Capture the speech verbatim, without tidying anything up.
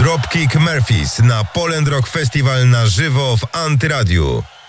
Dropkick Murphys na Poland Rock Festival na żywo w Antyradiu.